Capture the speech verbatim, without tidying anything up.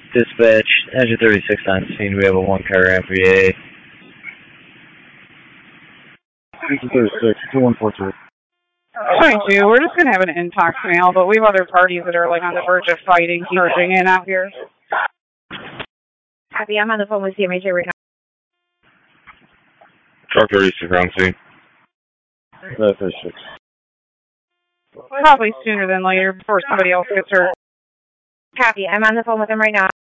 Dispatch, engine thirty-six on scene. We have a one-car M V A. Engine thirty-six, two one four three. twenty-two, we're just going to have an intox male, but we have other parties that are like on the verge of fighting, charging in out here. Copy, I'm on the phone with C M H A right now. Truck thirty-six on scene. thirty-six. Probably sooner than later before somebody else gets hurt. Copy, I'm on the phone with him right now.